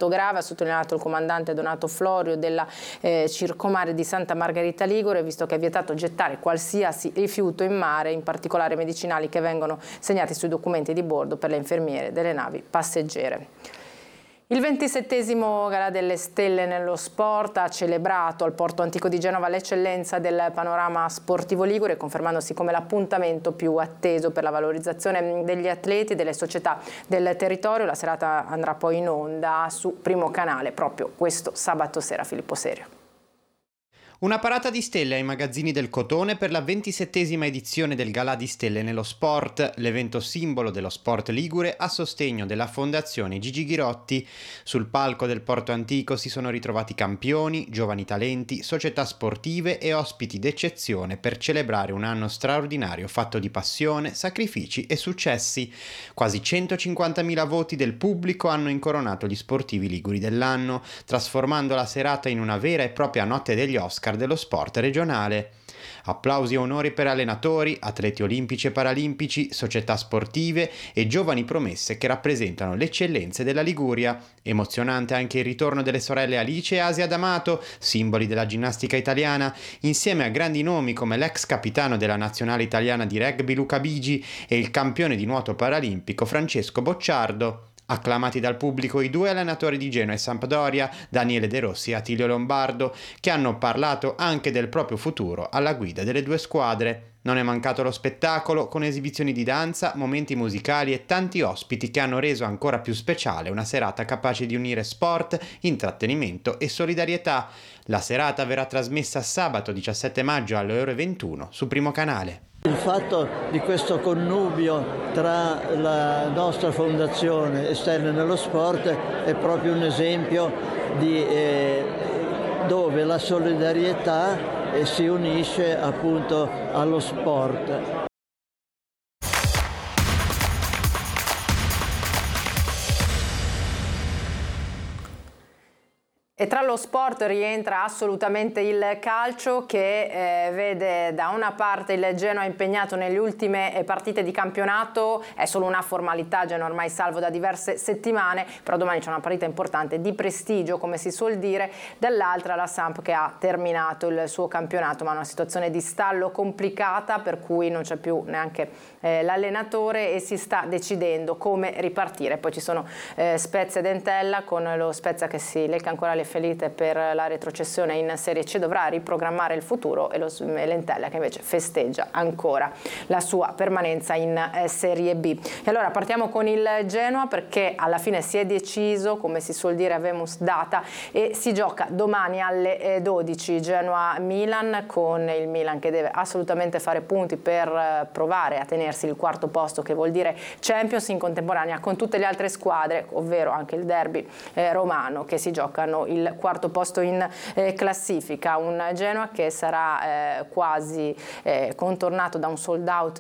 fatto grave, ha sottolineato il comandante Donato Florio della Circomare di Santa Margherita Ligure, visto che è vietato gettare qualsiasi rifiuto in mare, in particolare medicinali che vengono segnati sui documenti di bordo per le infermiere delle navi passeggere. Il 27° Galà delle Stelle nello Sport ha celebrato al Porto Antico di Genova l'eccellenza del panorama sportivo ligure, confermandosi come l'appuntamento più atteso per la valorizzazione degli atleti e delle società del territorio. La serata andrà poi in onda su Primo Canale proprio questo sabato sera. Filippo Serio. Una parata di stelle ai magazzini del Cotone per la 27ª edizione del Galà di Stelle nello Sport, l'evento simbolo dello sport ligure a sostegno della Fondazione Gigi Ghirotti. Sul palco del Porto Antico si sono ritrovati campioni, giovani talenti, società sportive e ospiti d'eccezione per celebrare un anno straordinario fatto di passione, sacrifici e successi. Quasi 150.000 voti del pubblico hanno incoronato gli sportivi liguri dell'anno, trasformando la serata in una vera e propria notte degli Oscar dello sport regionale. Applausi e onori per allenatori, atleti olimpici e paralimpici, società sportive e giovani promesse che rappresentano le eccellenze della Liguria. Emozionante anche il ritorno delle sorelle Alice e Asia D'Amato, simboli della ginnastica italiana, insieme a grandi nomi come l'ex capitano della nazionale italiana di rugby Luca Bigi e il campione di nuoto paralimpico Francesco Bocciardo. Acclamati dal pubblico i due allenatori di Genoa e Sampdoria, Daniele De Rossi e Attilio Lombardo, che hanno parlato anche del proprio futuro alla guida delle due squadre. Non è mancato lo spettacolo, con esibizioni di danza, momenti musicali e tanti ospiti che hanno reso ancora più speciale una serata capace di unire sport, intrattenimento e solidarietà. La serata verrà trasmessa sabato 17 maggio alle ore 21 su Primo Canale. Il fatto di questo connubio tra la nostra fondazione e Stelle nello Sport è proprio un esempio di dove la solidarietà si unisce appunto allo sport. E tra lo sport rientra assolutamente il calcio che vede da una parte il Genoa impegnato nelle ultime partite di campionato, è solo una formalità, Genoa ormai salvo da diverse settimane, però domani c'è una partita importante di prestigio come si suol dire, dall'altra la Samp che ha terminato il suo campionato ma ha una situazione di stallo complicata per cui non c'è più neanche l'allenatore e si sta decidendo come ripartire. Poi ci sono Spezia ed Entella, con lo Spezia che si lecca ancora le ferite per la retrocessione in Serie C, dovrà riprogrammare il futuro, e l'Entella che invece festeggia ancora la sua permanenza in Serie B. E allora partiamo con il Genoa, perché alla fine si è deciso, come si suol dire, avemus data, e si gioca domani alle 12 Genoa-Milan, con il Milan che deve assolutamente fare punti per provare a tenersi il quarto posto, che vuol dire Champions, in contemporanea con tutte le altre squadre, ovvero anche il derby romano, che si giocano il quarto posto in classifica. Un Genoa che sarà quasi contornato da un sold out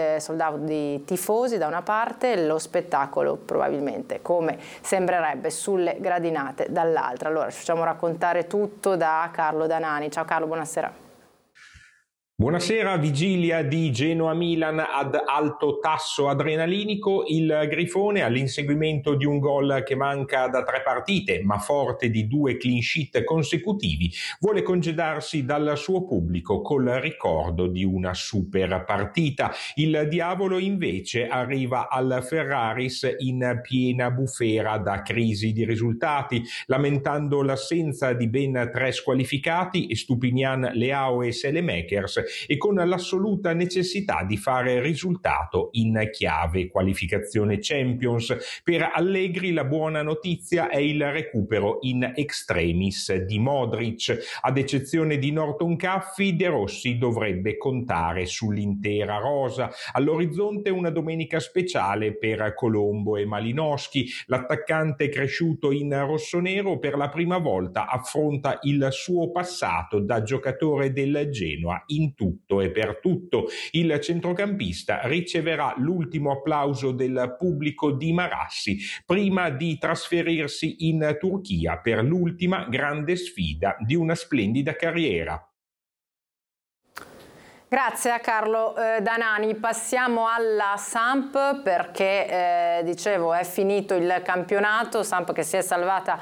di tifosi da una parte, lo spettacolo probabilmente come sembrerebbe sulle gradinate dall'altra. Allora ci facciamo raccontare tutto da Carlo Danani. Ciao Carlo, buonasera. Buonasera, vigilia di Genoa-Milan ad alto tasso adrenalinico, il Grifone all'inseguimento di un gol che manca da 3 partite, ma forte di 2 clean sheet consecutivi, vuole congedarsi dal suo pubblico col ricordo di una super partita. Il diavolo invece arriva al Ferraris in piena bufera da crisi di risultati, lamentando l'assenza di ben 3 squalificati, Stupinian, Leao e Selemakers, e con l'assoluta necessità di fare risultato in chiave qualificazione Champions. Per Allegri la buona notizia è il recupero in extremis di Modric. Ad eccezione di Norton Caffi, De Rossi dovrebbe contare sull'intera rosa. All'orizzonte una domenica speciale per Colombo e Malinowski. L'attaccante cresciuto in rossonero per la prima volta affronta il suo passato da giocatore del Genoa in tutto e per tutto. Il centrocampista riceverà l'ultimo applauso del pubblico di Marassi prima di trasferirsi in Turchia per l'ultima grande sfida di una splendida carriera. Grazie a Carlo Danani. Passiamo alla Samp perché dicevo è finito il campionato, Samp che si è salvata